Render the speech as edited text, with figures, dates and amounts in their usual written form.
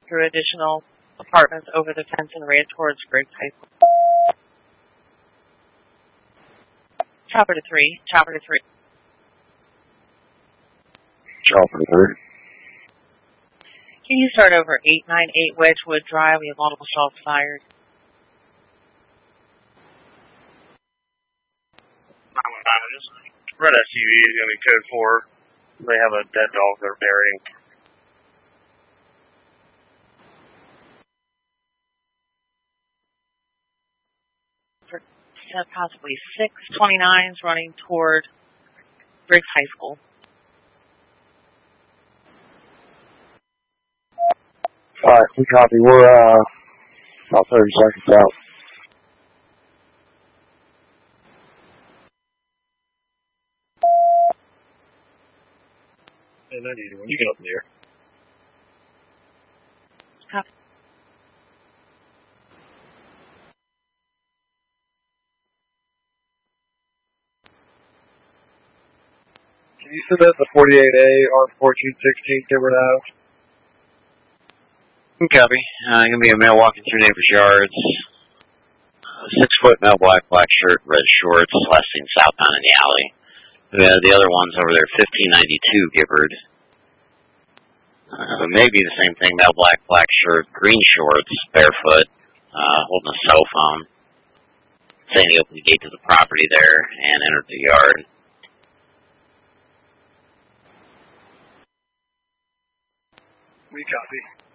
through additional apartments over the fence and ran towards Briggs High School. Chopper to 3. Chopper to 3. Chopper to 3. Can you start over 898 Wedgewood Drive? We have multiple shots fired. Red SUV is going to be code 4. They have a dead dog they're burying. Possibly 629s running toward Briggs High School. Alright, we copy. We're about 30 seconds out. Hey, 981, you get up in the air. Copy. Can you send that to 48A on 1416 Timber Ave? Copy. Going to be a male walking through neighbor's yards. 6-foot male, black shirt, red shorts, last seen southbound in the alley. The other one's over there, 1592 Gibbard. Maybe the same thing, male, black shirt, green shorts, barefoot, holding a cell phone. Saying he opened the gate to the property there and entered the yard. We copy.